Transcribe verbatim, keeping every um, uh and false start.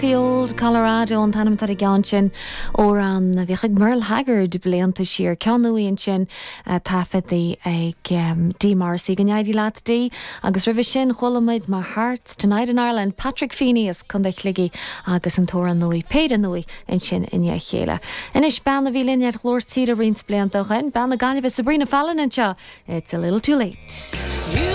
Rocky Old Colorado an tanam tar a gan sin ó an bhíochaigh Merle Haggard blianta siar ceanúíonn sin tafadaí ag Dee Morrissey gneidí leat dí agus rih sin cholamid mar Hearts Tonight in Ireland Patrick Phineas chun de chluigi agus an tóra nuí péad nuí in sin inne chéile. Inis banna bhí linnead chlór tíad a rins blianta chuin banna ganibh Sabrina Fallon anseo. It's a little too late.